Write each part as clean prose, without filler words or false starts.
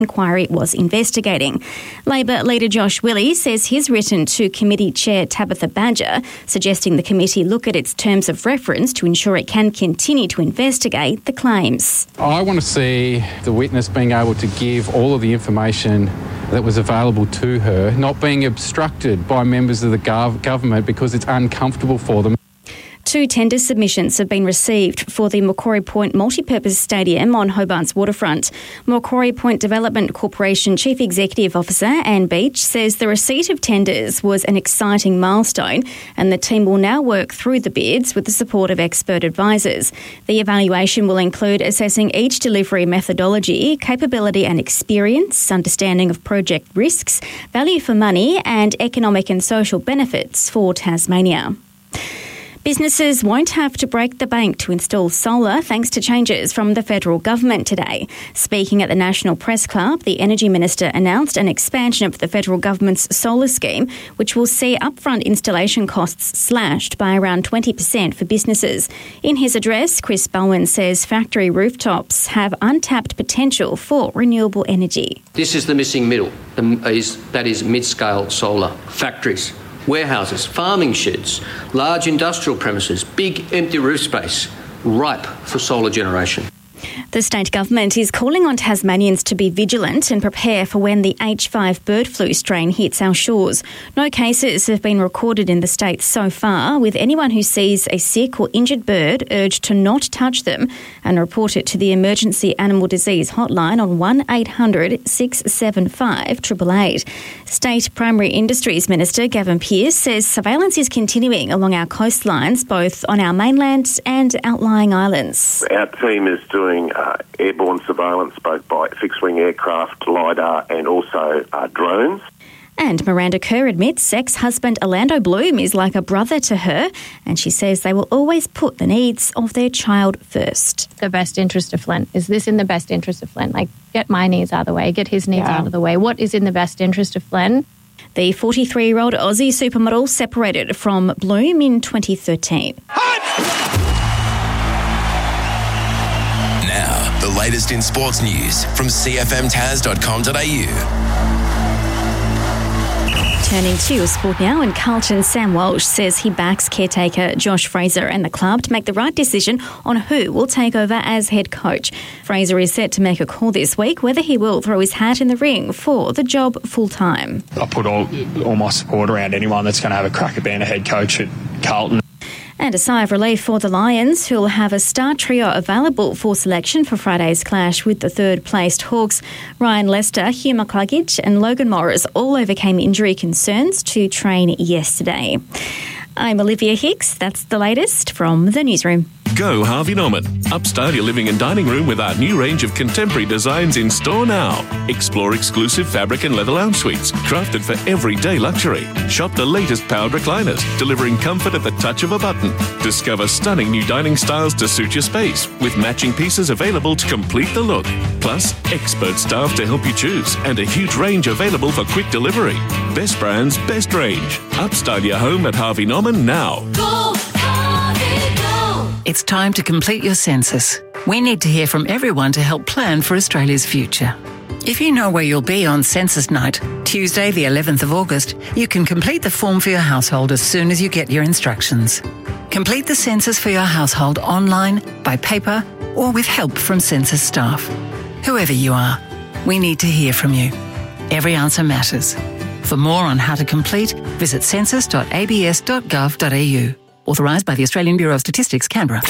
inquiry was investigating. Labor leader Josh Willey says he's written to committee chair Tabitha Badger, suggesting the committee look at its terms of reference to ensure it can continue to investigate the claims. I want to see the witness being able to give all of the information that was available to her, not being obstructed by members of the government because it's uncomfortable for them. 2 tender submissions have been received for the Macquarie Point Multipurpose Stadium on Hobart's waterfront. Macquarie Point Development Corporation Chief Executive Officer Anne Beach says the receipt of tenders was an exciting milestone and the team will now work through the bids with the support of expert advisors. The evaluation will include assessing each delivery methodology, capability and experience, understanding of project risks, value for money and economic and social benefits for Tasmania. Businesses won't have to break the bank to install solar thanks to changes from the federal government today. Speaking at the National Press Club, the Energy Minister announced an expansion of the federal government's solar scheme, which will see upfront installation costs slashed by around 20% for businesses. In his address, Chris Bowen says factory rooftops have untapped potential for renewable energy. This is the missing middle, that is mid-scale solar factories. Warehouses, farming sheds, large industrial premises, big empty roof space, ripe for solar generation. The state government is calling on Tasmanians to be vigilant and prepare for when the H5 bird flu strain hits our shores. No cases have been recorded in the state so far, with anyone who sees a sick or injured bird urged to not touch them and report it to the Emergency Animal Disease Hotline on 1800 675 888. State Primary Industries Minister Gavin Pearce says surveillance is continuing along our coastlines, both on our mainland and outlying islands. Our team is doing airborne surveillance both by fixed-wing aircraft, LiDAR and also drones. And Miranda Kerr admits ex-husband Orlando Bloom is like a brother to her, and she says they will always put the needs of their child first. The best interest of Flint. Is this in the best interest of Flint? Like, get my needs out of the way, get his needs out of the way. What is in the best interest of Flint? The 43-year-old Aussie supermodel separated from Bloom in 2013. Now, the latest in sports news from cfmtas.com.au. Turning to sport now, and Carlton's Sam Walsh says he backs caretaker Josh Fraser and the club to make the right decision on who will take over as head coach. Fraser is set to make a call this week whether he will throw his hat in the ring for the job full-time. I put all my support around anyone that's going to have a crack at being a head coach at Carlton. And a sigh of relief for the Lions, who will have a star trio available for selection for Friday's clash with the third-placed Hawks. Ryan Lester, Hugh McCluggage and Logan Morris all overcame injury concerns to train yesterday. I'm Olivia Hicks. That's the latest from the newsroom. Go Harvey Norman. Upstyle your living and dining room with our new range of contemporary designs in store now. Explore exclusive fabric and leather lounge suites, crafted for everyday luxury. Shop the latest powered recliners, delivering comfort at the touch of a button. Discover stunning new dining styles to suit your space, with matching pieces available to complete the look. Plus, expert staff to help you choose, and a huge range available for quick delivery. Best brands, best range. Upstyle your home at Harvey Norman now. Go, Harvey, go. It's time to complete your census. We need to hear from everyone to help plan for Australia's future. If you know where you'll be on census night, Tuesday the 11th of August, you can complete the form for your household as soon as you get your instructions. Complete the census for your household online, by paper, or with help from census staff. Whoever you are, we need to hear from you. Every answer matters. For more on how to complete, visit census.abs.gov.au. Authorised by the Australian Bureau of Statistics, Canberra.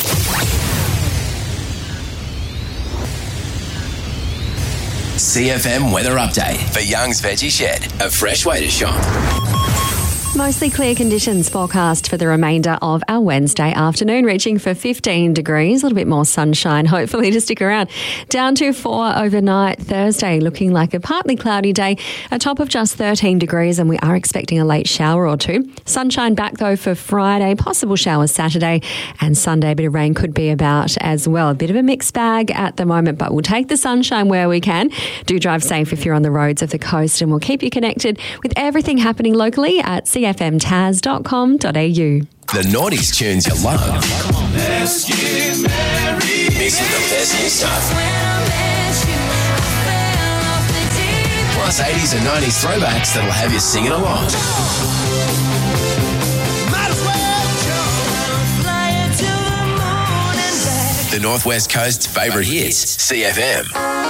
CFM weather update for Young's Veggie Shed, a fresh way to shop. Mostly clear conditions forecast for the remainder of our Wednesday afternoon, reaching for 15 degrees, a little bit more sunshine, hopefully, to stick around. Down to 4 overnight. Thursday looking like a partly cloudy day, a top of just 13 degrees, and we are expecting a late shower or two. Sunshine back, though, for Friday, possible showers Saturday, and Sunday a bit of rain could be about as well. A bit of a mixed bag at the moment, but we'll take the sunshine where we can. Do drive safe if you're on the roads of the coast, and we'll keep you connected with everything happening locally at cfmtas.com.au. The noughties tunes you love. Let's get married. Mixing the best new stuff. plus 80s and 90s throwbacks that'll have you singing along. The Northwest Coast's favourite hits, CFM.